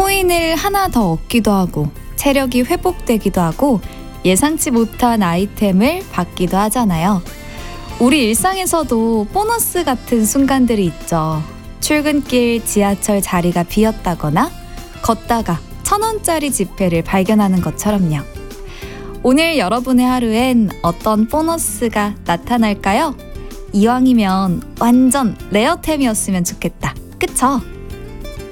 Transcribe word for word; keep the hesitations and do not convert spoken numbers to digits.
코인을 하나 더 얻기도 하고 체력이 회복되기도 하고 예상치 못한 아이템을 받기도 하잖아요. 우리 일상에서도 보너스 같은 순간들이 있죠. 출근길 지하철 자리가 비었다거나 걷다가 천 원짜리 지폐를 발견하는 것처럼요. 오늘 여러분의 하루엔 어떤 보너스가 나타날까요? 이왕이면 완전 레어템이었으면 좋겠다. 그쵸?